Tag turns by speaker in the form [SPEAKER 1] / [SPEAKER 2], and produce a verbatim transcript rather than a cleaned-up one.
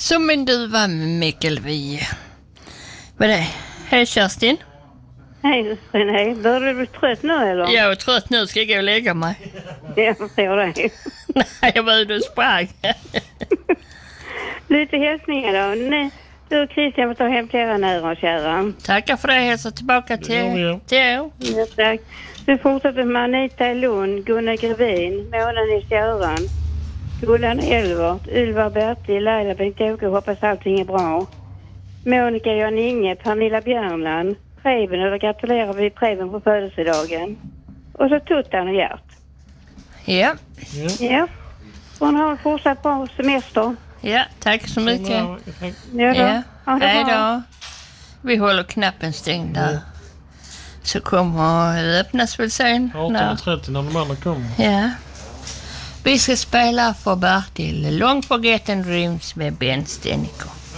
[SPEAKER 1] Som en duva Mikkel vi. Vad är det? Hej Kerstin.
[SPEAKER 2] Hej René, börjar du bli trött nu eller?
[SPEAKER 1] Jag är trött nu, ska jag gå och lägga mig?
[SPEAKER 2] Jag förstår det.
[SPEAKER 1] Nej, jag var ute och sprang.
[SPEAKER 2] Lite hälsningar då. Nej, du Christian får ta hem till era nära och kära.
[SPEAKER 1] Tackar för det, hälsa tillbaka till Theo.
[SPEAKER 2] Ja, tack. Du fortsätter med Anita i Lund, Gunnar Grevin, Månen i Stjöran, Gullan Elvart, Ylva Bertil, Laila Bengt-Åke, hoppas allting är bra. Monica Jan Inge, Pernilla Björnland, Preben, och då gratulerar vi Preben på födelsedagen. Och så Tuttan och Gert.
[SPEAKER 1] Ja.
[SPEAKER 2] Ja. Ja. Hon har fortsatt bra semester.
[SPEAKER 1] Ja, tack så mycket.
[SPEAKER 2] Ja, då.
[SPEAKER 1] Ja.
[SPEAKER 2] Ja,
[SPEAKER 1] hej då. Vi håller knappen stängd där. Ja. Så kommer det öppnas väl sen.
[SPEAKER 3] arton trettio när de andra kommer.
[SPEAKER 1] Ja. Vi ska spela för Bertil Long Forgotten Dreams med Ben Steniker.